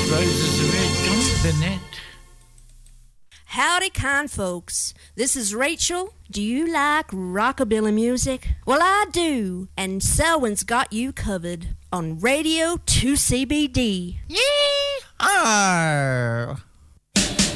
Roses are red, Johnny Burnett. Howdy, kind folks. This is Rachel. Do you like rockabilly music? Well, I do. And Selwyn's got you covered on Radio 2CBD. Yee-haw!